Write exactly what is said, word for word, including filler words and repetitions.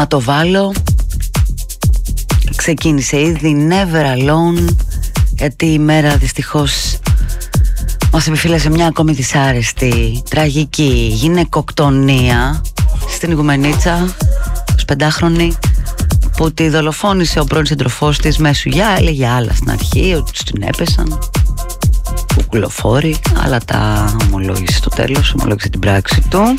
να το βάλω. Ξεκίνησε ήδη Never Alone, γιατί η μέρα δυστυχώς μας επιφύλασε μια ακόμη δυσάρεστη, τραγική γυναικοκτονία στην Ιγουμενίτσα, εικοσιπεντάχρονη, που τη δολοφόνησε ο πρώην σύντροφός της με σουγιά. Έλεγε άλλα στην αρχή, ότι τους την έπεσαν, κουκουλοφόροι, αλλά τα ομολόγησε στο τέλος, ομολόγησε την πράξη του.